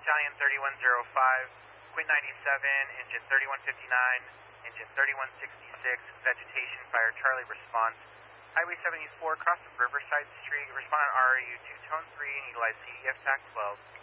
Battalion 3105, Quint 97, engine 3159, engine 3166, vegetation, fire Charlie response. Highway 74, cross of Riverside Street, respond on RRU 2 Tone 3 and utilize CDF TAC 12.